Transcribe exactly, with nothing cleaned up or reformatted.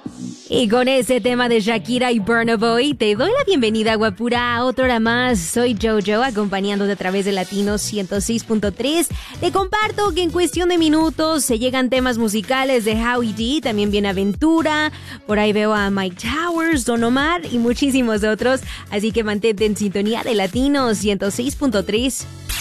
Y con ese tema de Shakira y Burna Boy, te doy la bienvenida, guapura, a otra hora más. Soy Jojo, acompañándote a través de Latino ciento seis punto tres. Te comparto que en cuestión de minutos se llegan temas musicales de Howie D, también viene Aventura, por ahí veo a Mike Towers, Don Omar y muchísimos otros. Así que mantente en sintonía de Latino ciento seis punto tres.